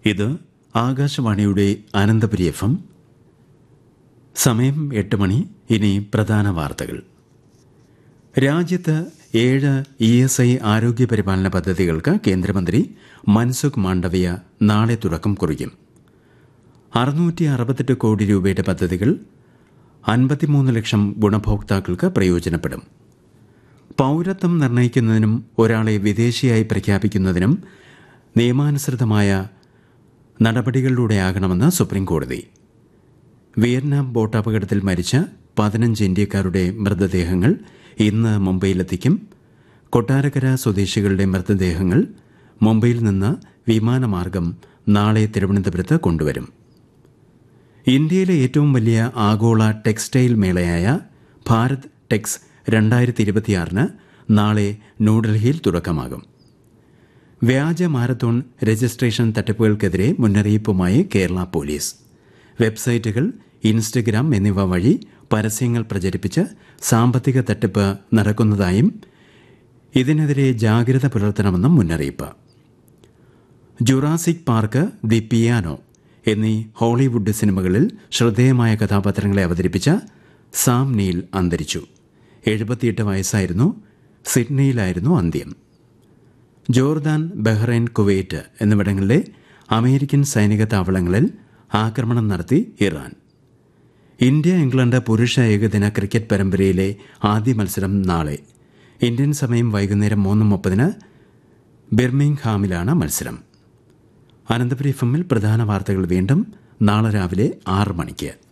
ഇത് ആകാശവാണിയുടെ അനന്തപുരി FM. സമയം 8 മണി. ഇനി പ്രധാന വാർത്തകൾ. രാജ്യത്ത് 7 ESI ആരോഗ്യ പരിപാലന പദ്ധതികൾക്ക് കേന്ദ്രമന്ത്രി മൻസുഖ് മാണ്ഡവ്യ നാളെ തുടക്കം കുറിക്കും. 668 കോടി രൂപയുടെ പദ്ധതികൾ 53 ലക്ഷം ഗുണഭോക്താക്കൾക്ക് പ്രയോജനപ്പെടും. പൗരത്വം നിർണ്ണയിക്കുന്നതിനും ഒരാളെ വിദേശിയായി പ്രഖ്യാപിക്കുന്നതിനും നിയമാനുസൃതമായ നടപടികളിലൂടെയാകണമെന്ന് സുപ്രീംകോടതി. വിയറ്റ്നാം ബോട്ട് അപകടത്തിൽ മരിച്ച 15 ഇന്ത്യക്കാരുടെ മൃതദേഹങ്ങൾ ഇന്ന് മുംബൈയിലെത്തിക്കും. കൊട്ടാരക്കര സ്വദേശികളുടെ മൃതദേഹങ്ങൾ മുംബൈയിൽ നിന്ന് വിമാനമാർഗം നാളെ തിരുവനന്തപുരത്ത് കൊണ്ടുവരും. ഇന്ത്യയിലെ ഏറ്റവും വലിയ ആഗോള ടെക്സ്റ്റൈൽ മേളയായ ഭാരത് ടെക്സ് 2026 നാളെ ന്യൂഡൽഹിയിൽ തുടക്കമാകും. വ്യാജ മാരത്തോൺ രജിസ്ട്രേഷൻ തട്ടിപ്പുകൾക്കെതിരെ മുന്നറിയിപ്പുമായി കേരള പോലീസ്. വെബ്സൈറ്റുകൾ, ഇൻസ്റ്റഗ്രാം എന്നിവ വഴി പരസ്യങ്ങൾ പ്രചരിപ്പിച്ച് സാമ്പത്തിക തട്ടിപ്പ് നടക്കുന്നതായും ഇതിനെതിരെ ജാഗ്രത പുലർത്തണമെന്നും മുന്നറിയിപ്പ്. ജുറാസിക് പാർക്ക്, ദി പിയാനോ എന്നീ ഹോളിവുഡ് സിനിമകളിൽ ശ്രദ്ധേയമായ കഥാപാത്രങ്ങളെ അവതരിപ്പിച്ച സാം നീൽ അന്തരിച്ചു. 78 വയസ്സായിരുന്നു. സിഡ്നിയിലായിരുന്നു അന്ത്യം. ജോർദാൻ, ബഹ്റൈൻ, കുവൈറ്റ് എന്നിവിടങ്ങളിലെ അമേരിക്കൻ സൈനിക താവളങ്ങളിൽ ആക്രമണം നടത്തി ഇറാൻ. ഇന്ത്യ ഇംഗ്ലണ്ട് പുരുഷ ഏകദിന ക്രിക്കറ്റ് പരമ്പരയിലെ ആദ്യ മത്സരം നാളെ. ഇന്ത്യൻ സമയം വൈകുന്നേരം 3:30 ബിർമിംഗ്ഹാമിലാണ് മത്സരം. അനന്തപുരി FM പ്രധാന വാർത്തകൾ വീണ്ടും നാളെ രാവിലെ 6 മണിക്ക്.